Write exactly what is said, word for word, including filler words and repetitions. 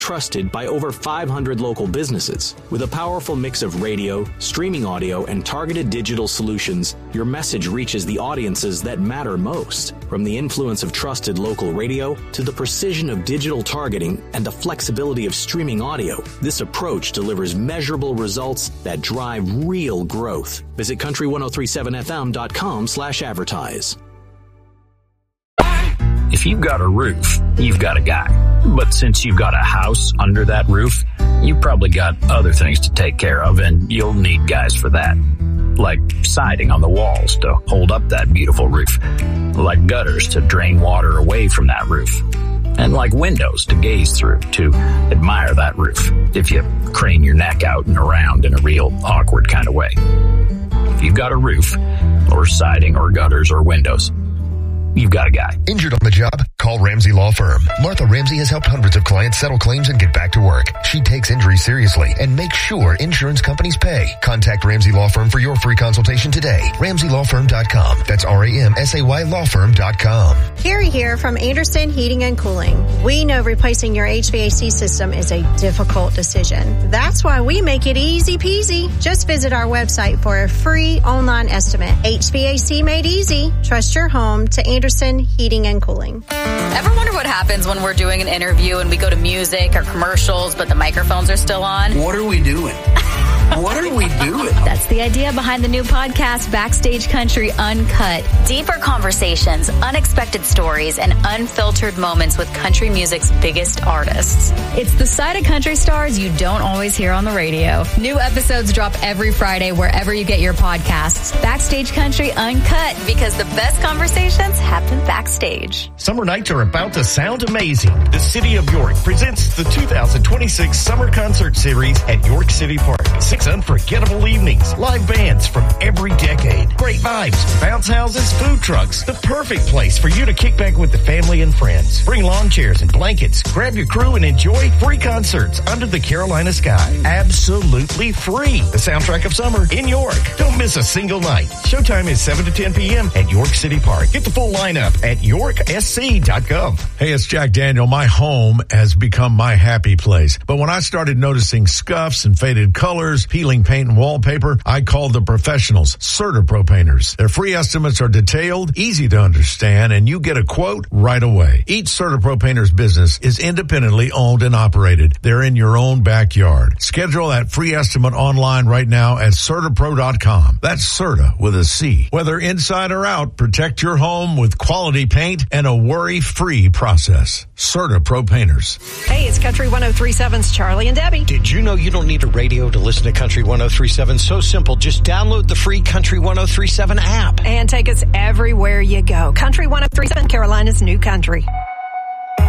trusted by over five hundred local businesses. With a powerful mix of radio, streaming audio, and targeted digital solutions, your message reaches the audiences that matter most. From the influence of trusted local radio to the precision of digital targeting and the flexibility of streaming audio, this approach delivers measurable results that drive real growth. Visit country ten thirty-seven f m dot com slash advertise. If you've got a roof, you've got a guy. But since you've got a house under that roof, you've probably got other things to take care of, and you'll need guys for that. Like siding on the walls to hold up that beautiful roof. Like gutters to drain water away from that roof. And like windows to gaze through to admire that roof, if you crane your neck out and around in a real awkward kind of way. If you've got a roof, or siding, or gutters, or windows, you've got a guy. Injured on the job? Call Ramsey Law Firm. Martha Ramsey has helped hundreds of clients settle claims and get back to work. She takes injuries seriously and makes sure insurance companies pay. Contact Ramsey Law Firm for your free consultation today. ramsey law firm dot com. That's R A M S A Y law firm dot com. Carrie here from Anderson Heating and Cooling. We know replacing your H V A C system is a difficult decision. That's why we make it easy peasy. Just visit our website for a free online estimate. H V A C made easy. Trust your home to Anderson Heating and Cooling. Ever wonder what happens when we're doing an interview and we go to music or commercials, but the microphones are still on? What are we doing? What are we doing? That's the idea behind the new podcast, Backstage Country Uncut. Deeper conversations, unexpected stories, and unfiltered moments with country music's biggest artists. It's the side of country stars you don't always hear on the radio. New episodes drop every Friday wherever you get your podcasts. Backstage Country Uncut. Because the best conversations happen backstage. Summer nights are about to sound amazing. The City of York presents the two thousand twenty-six Summer Concert Series at York City Park. Six unforgettable evenings, live bands from every decade, great vibes, bounce houses, food trucks, the perfect place for you to kick back with the family and friends. Bring lawn chairs and blankets, grab your crew and enjoy free concerts under the Carolina sky. Absolutely free. The soundtrack of summer in York. Don't miss a single night. Showtime is seven to ten p.m. at York City Park. Get the full lineup at york s c dot gov. Hey, it's Jack Daniel. My home has become my happy place. But when I started noticing scuffs and faded colors, peeling paint and wallpaper, I called the professionals, CertaPro Painters. Their free estimates are detailed, easy to understand, and you get a quote right away. Each CertaPro Painters business is independently owned and operated. They're in your own backyard. Schedule that free estimate online right now at Certa Pro dot com. That's Certa with a C. Whether inside or out, protect your home with quality paint and a worry-free process. CertaPro Painters. Hey, it's Country ten thirty-seven's Charlie and Debbie. Did you know you don't need a radio to listen to Country ten thirty-seven? So simple. Just download the free Country ten thirty-seven app. And take us everywhere you go. Country ten thirty-seven, Carolina's new country.